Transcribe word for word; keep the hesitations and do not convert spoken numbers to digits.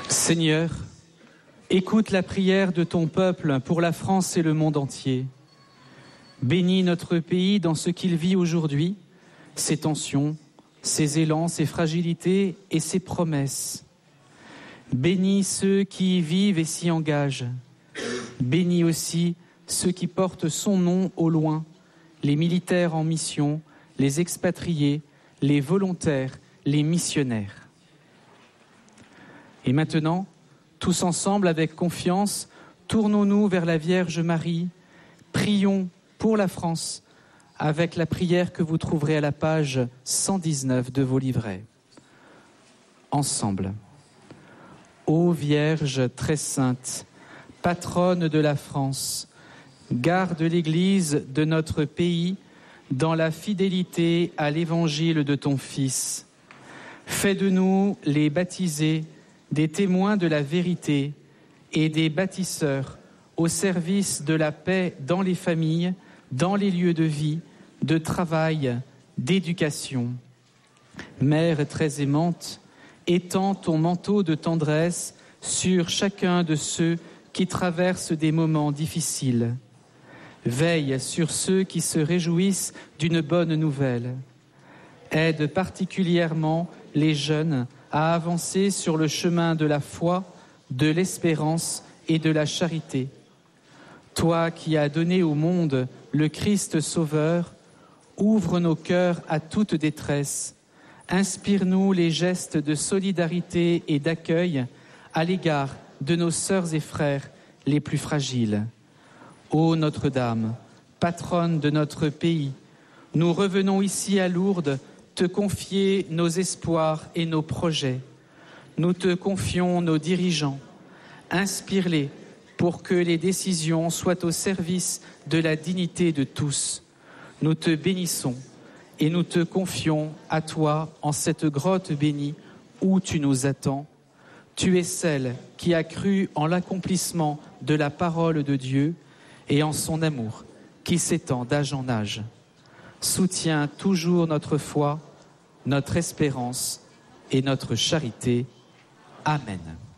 Seigneur, écoute la prière de ton peuple pour la France et le monde entier. Bénis notre pays dans ce qu'il vit aujourd'hui, ses tensions, ses élans, ses fragilités et ses promesses. Bénis ceux qui y vivent et s'y engagent. Bénis aussi ceux qui portent son nom au loin, les militaires en mission, les expatriés, les volontaires, les missionnaires. Et maintenant, tous ensemble, avec confiance, tournons-nous vers la Vierge Marie. Prions pour la France, avec la prière que vous trouverez à la page cent dix-neuf de vos livrets. Ensemble. Ô Vierge très sainte, patronne de la France, garde l'Église de notre pays dans la fidélité à l'Évangile de ton Fils. Fais de nous, les baptisés, des témoins de la vérité et des bâtisseurs au service de la paix dans les familles, dans les lieux de vie, de travail, d'éducation. Mère très aimante, étends ton manteau de tendresse sur chacun de ceux qui traversent des moments difficiles. Veille sur ceux qui se réjouissent d'une bonne nouvelle. Aide particulièrement les jeunes à avancer sur le chemin de la foi, de l'espérance et de la charité. Toi qui as donné au monde le Christ Sauveur, ouvre nos cœurs à toute détresse. Inspire-nous les gestes de solidarité et d'accueil à l'égard de nos sœurs et frères les plus fragiles. Ô Notre-Dame, patronne de notre pays, nous revenons ici à Lourdes te confier nos espoirs et nos projets. Nous te confions nos dirigeants. Inspire-les pour que les décisions soient au service de la dignité de tous. Nous te bénissons et nous te confions à toi en cette grotte bénie où tu nous attends. Tu es celle qui a cru en l'accomplissement de la parole de Dieu et en son amour qui s'étend d'âge en âge. Soutiens toujours notre foi, notre espérance et notre charité. Amen.